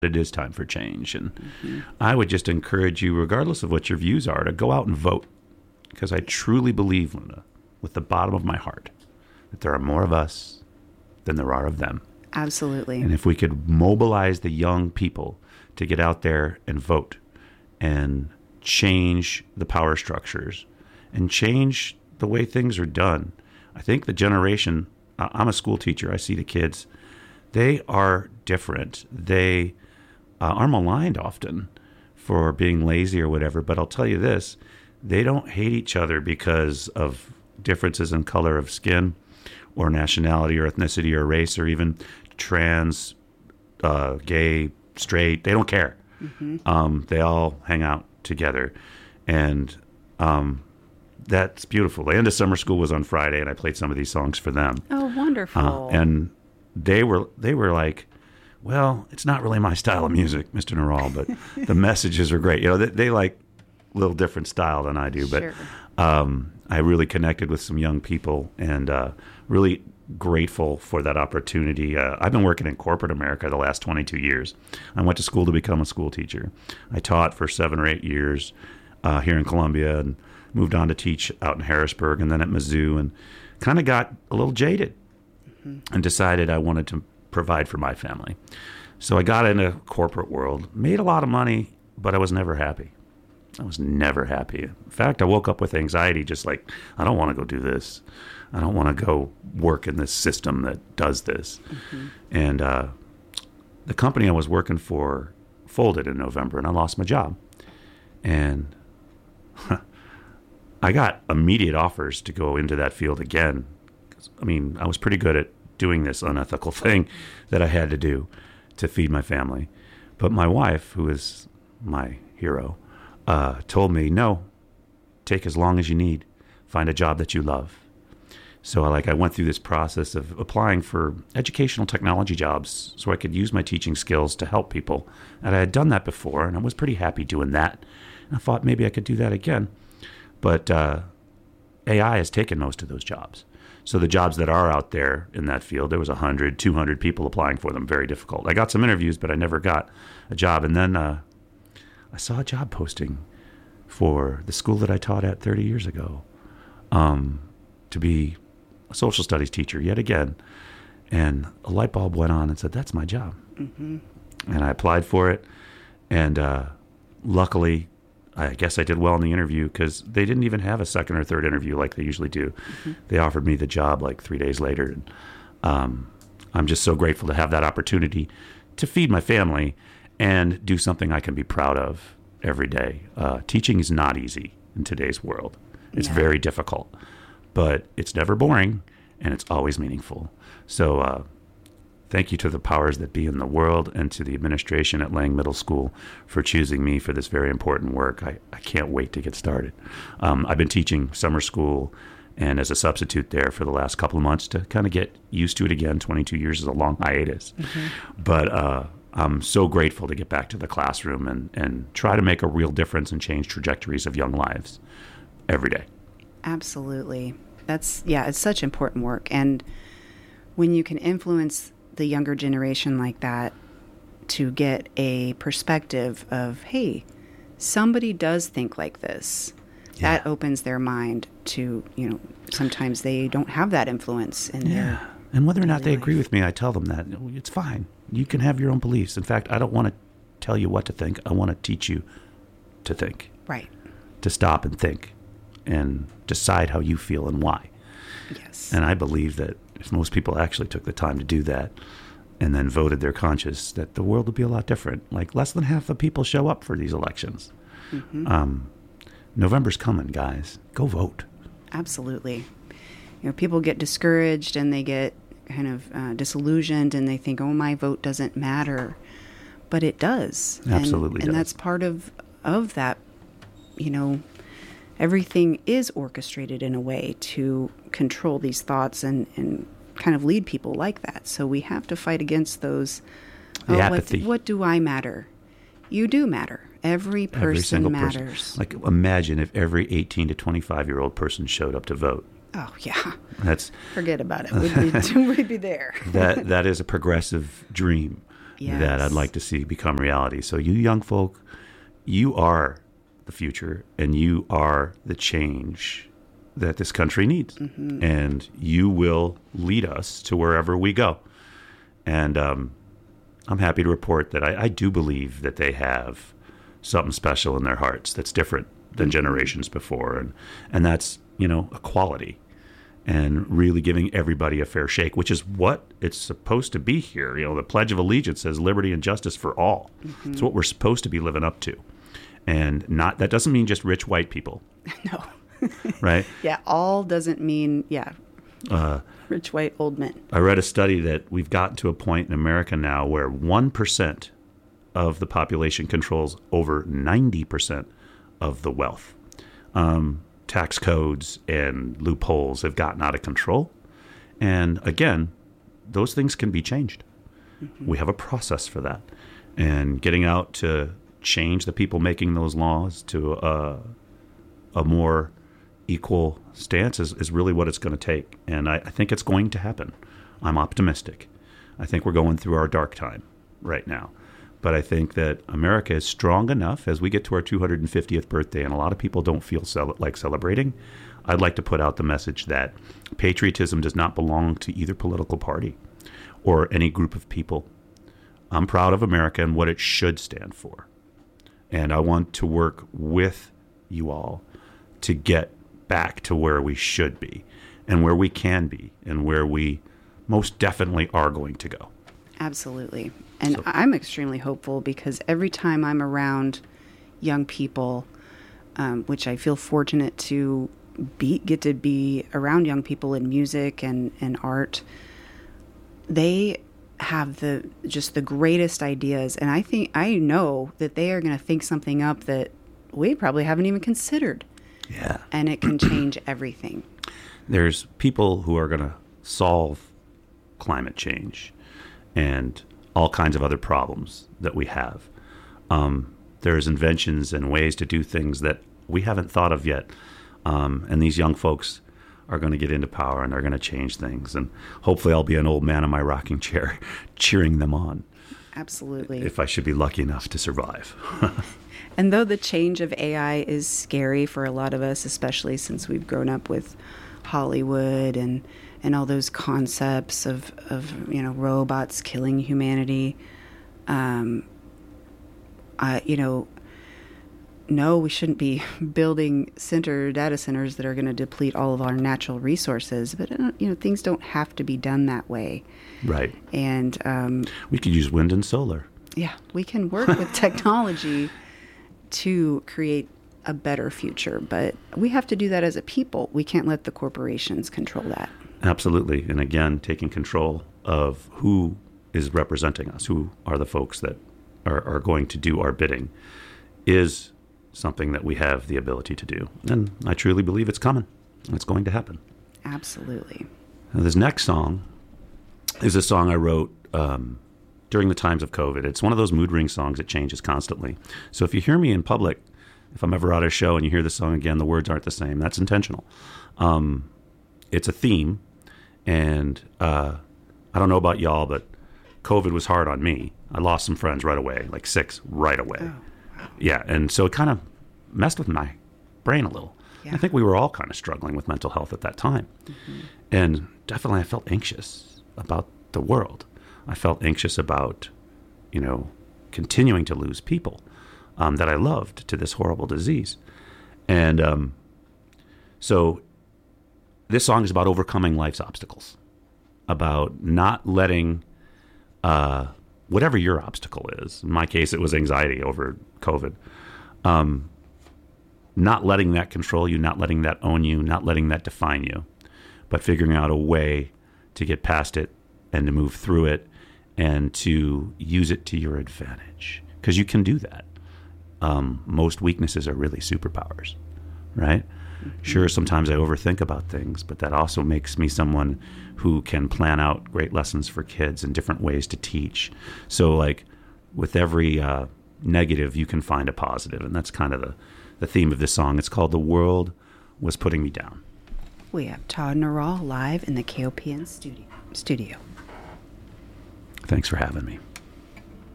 it is time for change. And I would just encourage you, regardless of what your views are, to go out and vote. Because I truly believe, Linda, with the bottom of my heart, that there are more of us than there are of them. Absolutely. And if we could mobilize the young people to get out there and vote and change the power structures and change the way things are done, I think the generation, I'm a school teacher, I see the kids, they are different. They are maligned often for being lazy or whatever, but I'll tell you this, they don't hate each other because of differences in color of skin or nationality or ethnicity or race or even trans, gay, straight. They don't care. They all hang out together. And that's beautiful. The end of summer school was on Friday, and I played some of these songs for them. Oh, wonderful. And they were like, well, it's not really my style of music, Mr. Naral, but the messages are great. You know, they like a little different style than I do. But I really connected with some young people and really grateful for that opportunity. I've been working in corporate America the last 22 years. I went to school to become a school teacher. I taught for 7 or 8 years here in Columbia and moved on to teach out in Harrisburg and then at Mizzou, and kind of got a little jaded and decided I wanted to provide for my family. So I got into corporate world, made a lot of money, but I was never happy. I was never happy. In fact, I woke up with anxiety, just like, I don't want to go do this. I don't want to go work in this system that does this. And the company I was working for folded in November, and I lost my job. And I got immediate offers to go into that field again. I mean, I was pretty good at doing this unethical thing that I had to do to feed my family. But my wife, who is my hero, told me, no, take as long as you need. Find a job that you love. So I went through this process of applying for educational technology jobs so I could use my teaching skills to help people. And I had done that before, and I was pretty happy doing that. And I thought maybe I could do that again. But AI has taken most of those jobs. So the jobs that are out there in that field, there was 100, 200 people applying for them. Very difficult. I got some interviews, but I never got a job. And then I saw a job posting for the school that I taught at 30 years ago to be a social studies teacher yet again. And a light bulb went on and said, that's my job. And I applied for it. And luckily, I guess I did well in the interview because they didn't even have a second or third interview like they usually do. They offered me the job like 3 days later. And I'm just so grateful to have that opportunity to feed my family and do something I can be proud of every day. Teaching is not easy in today's world. It's very difficult, but it's never boring and it's always meaningful. So thank you to the powers that be in the world and to the administration at Lang Middle School for choosing me for this very important work. I can't wait to get started. I've been teaching summer school and as a substitute there for the last couple of months to kind of get used to it again. 22 years is a long hiatus. But I'm so grateful to get back to the classroom and try to make a real difference and change trajectories of young lives every day. Absolutely. It's such important work. And when you can influence the younger generation like that to get a perspective of, hey, somebody does think like this, that opens their mind to, sometimes they don't have that influence in their And whether or not they life. agree with me, I tell them that it's fine. You can have your own beliefs. In fact, I don't want to tell you what to think. I want to teach you to think. Right. To stop and think and decide how you feel and why. Yes. And I believe that if most people actually took the time to do that and then voted their conscience, that the world would be a lot different. Like less than half the people show up for these elections. November's coming, guys. Go vote. Absolutely. People get discouraged and they get kind of disillusioned and they think, oh, my vote doesn't matter. But it does. Absolutely and that's part of that, everything is orchestrated in a way to control these thoughts and kind of lead people like that. So we have to fight against those. Apathy. What do I matter? You do matter. Every person matters. Like imagine if every 18 to 25-year-old person showed up to vote. Oh, yeah. That's forget about it. We'd be there. that is a progressive dream. that I'd like to see become reality. So you young folk, you are the future, and you are the change that this country needs. And you will lead us to wherever we go. And I'm happy to report that I do believe that they have something special in their hearts that's different than generations before. And that's, equality and really giving everybody a fair shake, which is what it's supposed to be here. The Pledge of Allegiance says liberty and justice for all. It's what we're supposed to be living up to. And that doesn't mean just rich white people. No. Right? Yeah, all doesn't mean, rich white old men. I read a study that we've gotten to a point in America now where 1% of the population controls over 90% of the wealth. Tax codes and loopholes have gotten out of control. And again, those things can be changed. We have a process for that. And getting out to change the people making those laws to a more equal stance is really what it's going to take. And I think it's going to happen. I'm optimistic. I think we're going through our dark time right now. But I think that America is strong enough as we get to our 250th birthday, and a lot of people don't feel like celebrating. I'd like to put out the message that patriotism does not belong to either political party or any group of people. I'm proud of America and what it should stand for. And I want to work with you all to get back to where we should be and where we can be and where we most definitely are going to go. Absolutely. And I'm extremely hopeful because every time I'm around young people, which I feel fortunate to get to be around young people in music and art, they have the greatest ideas. And I know that they are going to think something up that we probably haven't even considered. Yeah. And it can change everything. There's people who are going to solve climate change and all kinds of other problems that we have. There's inventions and ways to do things that we haven't thought of yet. And these young folks are going to get into power and they're going to change things. And hopefully I'll be an old man in my rocking chair cheering them on. Absolutely. If I should be lucky enough to survive. And though the change of AI is scary for a lot of us, especially since we've grown up with Hollywood and all those concepts of robots killing humanity, no, we shouldn't be building data centers that are going to deplete all of our natural resources. But things don't have to be done that way. Right. And we could use wind and solar. Yeah, we can work with technology to create a better future, but we have to do that as a people. We can't let the corporations control that. Absolutely. And again, taking control of who is representing us, who are the folks that are going to do our bidding, is something that we have the ability to do. And I truly believe it's coming. It's going to happen. Absolutely. Now, this next song is a song I wrote during the times of COVID. It's one of those mood ring songs that changes constantly. So if you hear me in public, if I'm ever at a show and you hear the song again, the words aren't the same. That's intentional. It's a theme. And I don't know about y'all, but COVID was hard on me. I lost some friends right away, like 6 right away. Oh, wow. Yeah, and so it kind of messed with my brain a little. Yeah. I think we were all kind of struggling with mental health at that time. Mm-hmm. And definitely I felt anxious about the world. I felt anxious about, continuing to lose people that I loved to this horrible disease. And so this song is about overcoming life's obstacles, about not letting whatever your obstacle is. In my case, it was anxiety over COVID. Not letting that control you, not letting that own you, not letting that define you, but figuring out a way to get past it and to move through it and to use it to your advantage. Because you can do that. Most weaknesses are really superpowers, right? Mm-hmm. Sure, sometimes I overthink about things, but that also makes me someone who can plan out great lessons for kids and different ways to teach. So like with every negative, you can find a positive. And that's kind of the theme of this song. It's called The World Was Putting Me Down. We have Todd Naral live in the KOPN studio. Thanks for having me.